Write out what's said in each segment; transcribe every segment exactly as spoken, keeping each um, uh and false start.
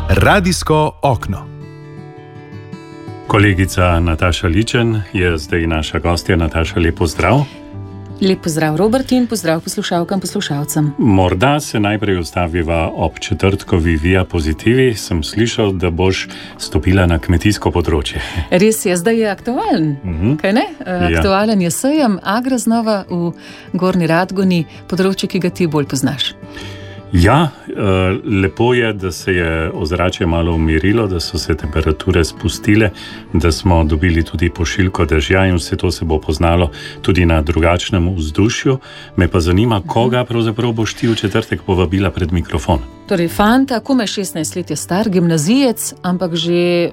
Radijsko okno. Kolegica Nataša Ličen je zdaj naša gostja. Nataša, lep pozdrav. Lep pozdrav, Robert, in pozdrav poslušalkam, poslušalcem. Morda se najprej ustaviva ob četrtkovi Via Positivi. Sem slišal, da boš stopila na kmetijsko področje. Res je, zdaj je aktualen, uh-huh. kaj ne? Aktualen je sejem Agroznova v Gornji Radgoni, področje, ki ga ti bolj poznaš. Ja, lepo je, da se je ozračje malo umirilo, da so se temperature spustile, da smo dobili tudi pošiljko dežja in vse to se bo poznalo tudi na drugačnem vzdušju. Me pa zanima, koga pravzaprav boš ti v četrtek povabila pred mikrofon. Torej, fanta, komaj šestnajst let je star, gimnazijec, ampak že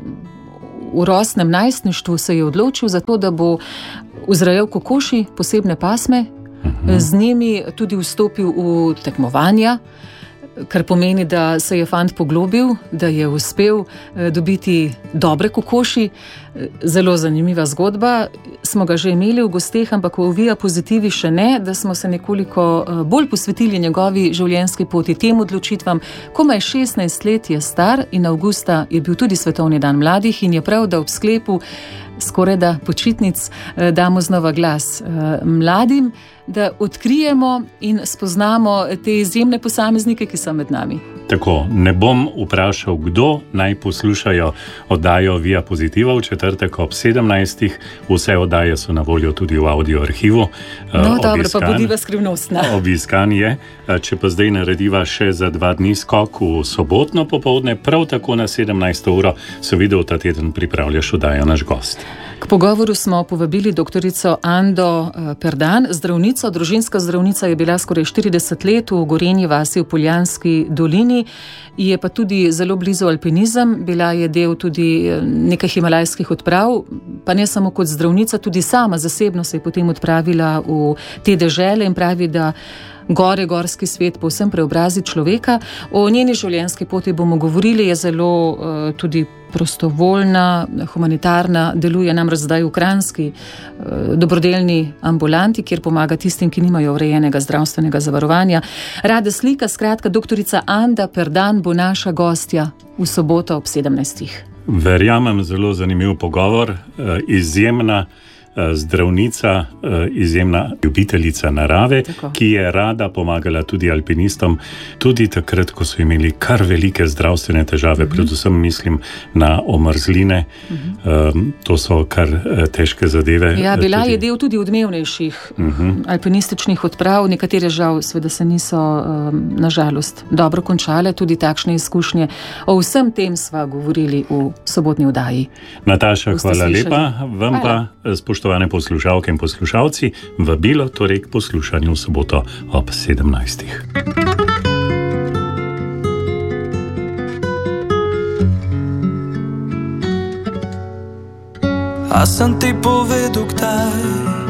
v rosnem najstništvu se je odločil za to, da bo vzrejal kokoši, posebne pasme, uh-huh. z njimi tudi vstopil v tekmovanja, kar pomeni, da se je fant poglobil, da je uspel dobiti dobre kokoši. Zelo zanimiva zgodba. Smo ga že imeli v gosteh, ampak v Via Positivi še ne, da smo se nekoliko bolj posvetili njegovi življenjski poti, tem odločitvam. Komaj šestnajst let je star in avgusta je bil tudi Svetovni dan mladih in je prav, da ob sklepu skorajda počitnic damo znova glas mladim, da odkrijemo in spoznamo te izjemne posameznike, ki so med nami. Tako, ne bom vprašal, kdo naj poslušajo oddajo Via Positiva v četrtek ob sedemnajstih. Vse oddaje so na voljo tudi v audio arhivu. No, dobro, pa bodiva skrivnostna. Obiskan je. Če pa zdaj narediva še za dva dni skok v sobotno popoldne, prav tako na sedemnajsto uro, se videl ta teden pripravljaš oddajo naš gost. K pogovoru smo povabili doktorico Ando Perdan, zdravnico. Družinska zdravnica je bila skoraj štirideset let v Gorenji vasi v Poljanski dolini, je pa tudi zelo blizu alpinizem, bila je del tudi nekaj himalajskih odprav, pa ne samo kot zdravnica, tudi sama zasebno se je potem odpravila v te dežele in pravi, da gore, gorski svet povsem preobrazi človeka. O njeni življenjski poti bomo govorili, je zelo uh, tudi prostovoljna, humanitarna, deluje namreč zdaj v Kranjski uh, dobrodelni ambulanti, kjer pomaga tistim, ki nimajo urejenega zdravstvenega zavarovanja. Rada slika, skratka, doktorica Anda Perdan bo naša gostja v soboto ob sedemnajstih. Verjamem, zelo zanimiv pogovor, uh, izjemna zdravnica, izjemna ljubiteljica narave, tako, ki je rada pomagala tudi alpinistom, tudi takrat, ko so imeli kar velike zdravstvene težave, uh-huh. predvsem mislim na omrzline. Uh-huh. Um, to so kar težke zadeve. Ja, bila tudi je del tudi odmevnejših uh-huh. alpinističnih odprav, nekatere žal seveda se niso um, nažalost dobro končale, tudi takšne izkušnje. O vsem tem sva govorili v sobotni oddaji. Nataša, hvala lepa. Vam hvala. Pa spoštovani Spoštovane poslušalke in poslušalci, vabilo torej k poslušanju v soboto ob sedemnajstih. A sem ti povedal kdaj,